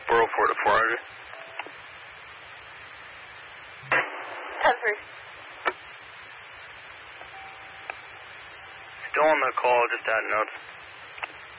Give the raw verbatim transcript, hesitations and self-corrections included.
four oh four to four hundred. ten three. Still on the call, just add notes.